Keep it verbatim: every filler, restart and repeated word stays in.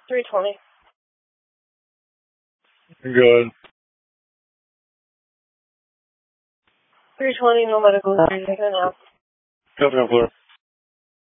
three twenty. Good. three twenty, no medical. Taking it out. Copy, Clear.